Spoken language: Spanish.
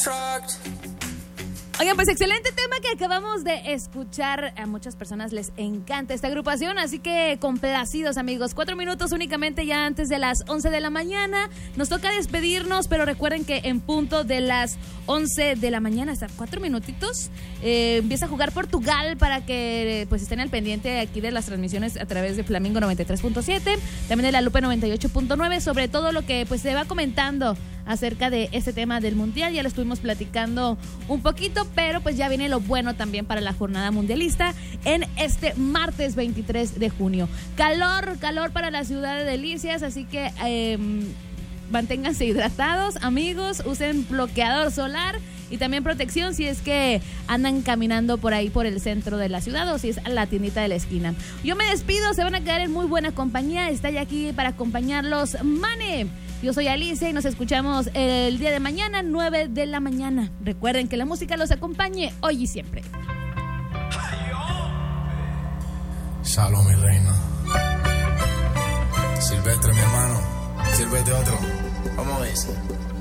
Oigan, pues excelente tema que acabamos de escuchar. A muchas personas les encanta esta agrupación, así que complacidos, amigos. 4 minutos únicamente ya antes de las 11 de la mañana. Nos toca despedirnos, pero recuerden que en punto de las 11 de la mañana, hasta 4 minutitos, empieza a jugar Portugal para que pues estén al pendiente aquí de las transmisiones a través de Flamingo 93.7, también de La Lupe 98.9, sobre todo lo que pues se va comentando acerca de este tema del mundial. Ya lo estuvimos platicando un poquito, pero pues ya viene lo bueno también para la jornada mundialista en este martes 23 de junio. Calor para la ciudad de Delicias, así que manténganse hidratados, amigos, usen bloqueador solar y también protección si es que andan caminando por ahí por el centro de la ciudad o si es a la tiendita de la esquina. Yo me despido, se van a quedar en muy buena compañía. Está ya aquí para acompañarlos Mane. Yo soy Alicia y nos escuchamos el día de mañana, 9 de la mañana. Recuerden que la música los acompañe hoy y siempre. Shalom, mi reina. Silvestre, mi hermano. Sírvete otro. Vamos a ver.